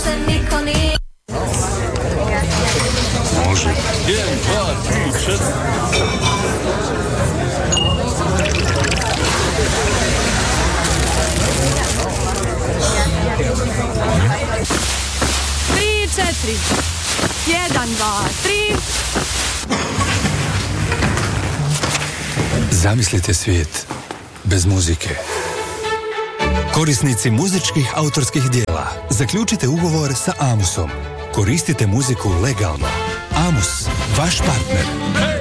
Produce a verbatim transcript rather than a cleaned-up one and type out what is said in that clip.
se niko nije. Može. Jedan, dva, tri, četiri. Tri, četiri. Jedan, dva, tri. Zamislite svijet bez muzike. Korisnici muzičkih autorskih dijela, zaključite ugovor sa Amusom. Koristite muziku legalno. Amus, vaš partner.